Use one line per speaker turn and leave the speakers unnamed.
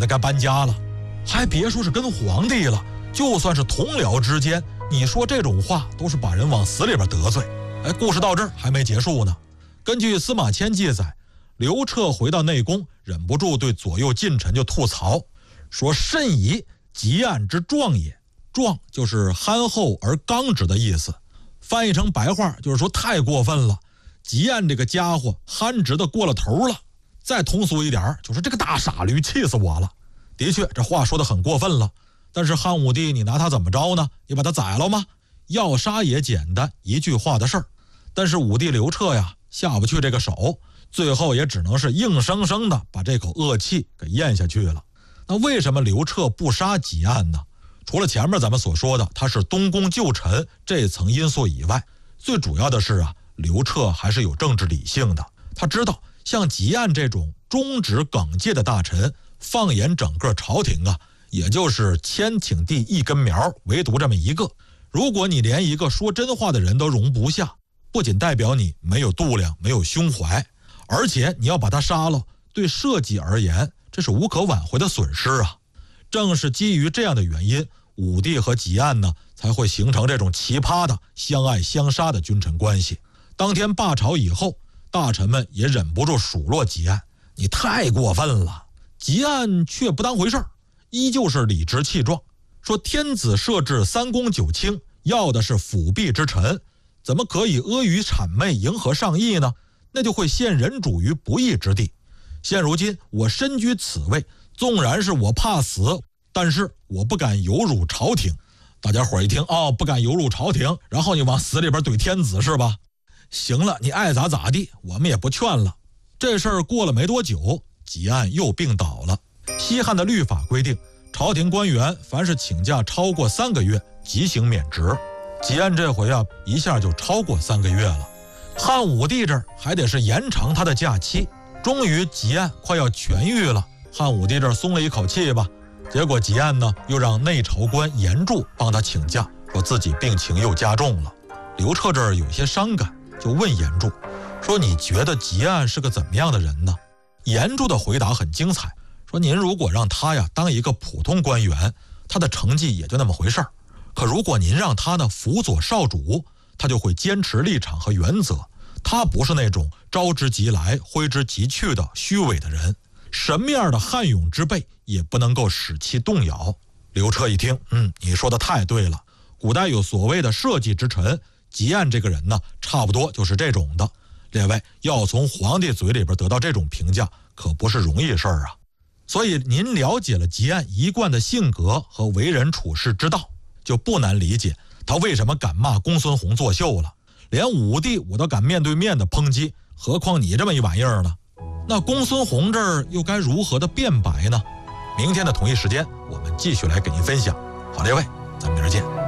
得该搬家了。还别说是跟皇帝了，就算是同僚之间，你说这种话都是把人往死里边得罪。故事到这儿还没结束呢。根据司马迁记载，刘彻回到内宫，忍不住对左右近臣就吐槽，说甚夷汲黯之壮也。壮就是憨厚而刚直的意思，翻译成白话就是说太过分了，汲黯这个家伙憨直的过了头了。再通俗一点，就是这个大傻驴气死我了。的确这话说得很过分了，但是汉武帝你拿他怎么着呢？你把他宰了吗？要杀也简单，一句话的事儿。但是武帝刘彻呀下不去这个手，最后也只能是硬生生的把这口恶气给咽下去了。那为什么刘彻不杀汲黯呢？除了前面咱们所说的他是东宫旧臣这层因素以外，最主要的是刘彻还是有政治理性的。他知道像汲黯这种忠直耿介的大臣，放眼整个朝廷也就是千顷地一根苗，唯独这么一个。如果你连一个说真话的人都容不下，不仅代表你没有度量，没有胸怀，而且你要把他杀了，对社稷而言这是无可挽回的损失啊。正是基于这样的原因，武帝和汲黯才会形成这种奇葩的相爱相杀的君臣关系。当天罢朝以后，大臣们也忍不住数落汲黯，你太过分了。汲黯却不当回事儿，依旧是理直气壮，说天子设置三公九卿，要的是辅弼之臣，怎么可以阿谀谄媚，迎合上意呢？那就会陷人主于不义之地。现如今我身居此位，纵然是我怕死，但是我不敢有辱朝廷。大家伙一听，不敢有辱朝廷，然后你往死里边怼天子是吧？行了，你爱咋咋地，我们也不劝了。这事儿过了没多久，汲黯又病倒了。西汉的律法规定，朝廷官员凡是请假超过3个月，即行免职。汲黯这回一下就超过3个月了。汉武帝这儿还得是延长他的假期。终于汲黯快要痊愈了，汉武帝这儿松了一口气吧。结果汲黯又让内朝官严柱帮他请假，说自己病情又加重了。刘彻这儿有些伤感，就问严柱说，你觉得汲黯是个怎么样的人呢？严柱的回答很精彩，说您如果让他当一个普通官员，他的成绩也就那么回事儿。可如果您让他辅佐少主，他就会坚持立场和原则，他不是那种招之即来挥之即去的虚伪的人，什么样的悍勇之辈也不能够使其动摇。刘彻一听，你说的太对了，古代有所谓的社稷之臣，汲黯这个人差不多就是这种的。列位，要从皇帝嘴里边得到这种评价可不是容易事儿啊。所以您了解了汲黯一贯的性格和为人处事之道，就不难理解他为什么敢骂公孙弘作秀了。连武帝我都敢面对面的抨击，何况你这么一玩意儿呢？那公孙弘这儿又该如何的辩白呢？明天的同一时间我们继续来给您分享。好，列位，咱们明儿见。